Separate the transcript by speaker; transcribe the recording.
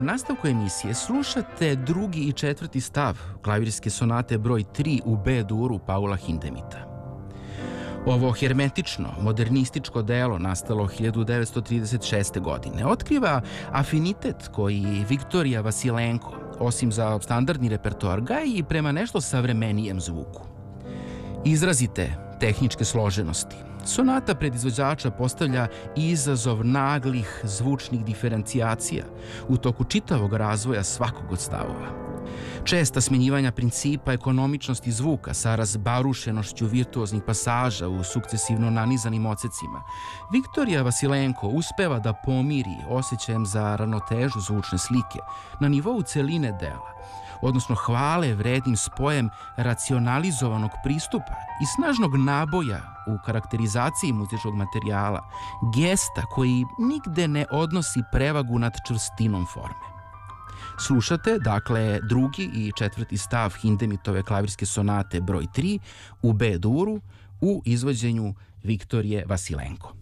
Speaker 1: U nastavku emisije slušate drugi i četvrti stav klavirske sonate broj 3 u B-duru Paula Hindemitha. Ovo hermetično, modernističko delo nastalo 1936. godine otkriva afinitet koji Viktorija Vasilenko, osim za standardni repertoar, gaji i prema nešto savremenijem zvuku. Izrazite tehničke složenosti. Sonata pred izvođača postavlja izazov naglih zvučnih diferencijacija u toku čitavog razvoja svakog od stavova. Česta smenjivanja principa ekonomičnosti zvuka sa razbarušenošću virtuoznih pasaža u sukcesivno nanizanim odsecima, Viktorija Vasilenko uspeva da pomiri osjećajem za ravnotežu zvučne slike na nivou celine dela, odnosno hvale vrednim spojem racionalizovanog pristupa i snažnog naboja u karakterizaciji muzičkog materijala, gesta koji nigde ne odnosi prevagu nad čvrstinom forme. Slušate, dakle, drugi i četvrti stav Hindemithove klavirske sonate broj 3 u B-duru u izvođenju Viktorije Vasilenko.